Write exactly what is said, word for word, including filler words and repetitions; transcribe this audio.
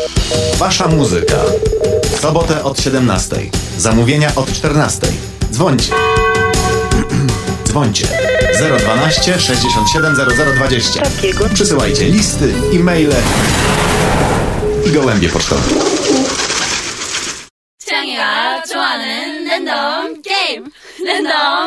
Wasza muzyka. W sobotę od siedemnastej. Zamówienia od czternastej. Dzwońcie. Dzwońcie. zero dwanaście sześćdziesiąt siedem zero zero dwadzieścia. Takiego. Przysyłajcie listy, e-maile i gołębie pocztowe. 취향이가 좋아하는 랜덤 게임 랜덤